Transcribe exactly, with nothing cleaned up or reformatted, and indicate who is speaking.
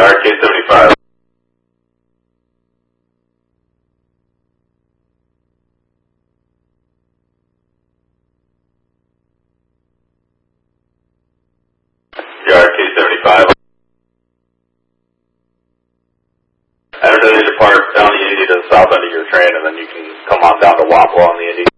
Speaker 1: R K seventy-five. R K seventy-five. I don't know, you depart down the Indy to the south end of your train, and then you can come on down to Wapwa on the Indy.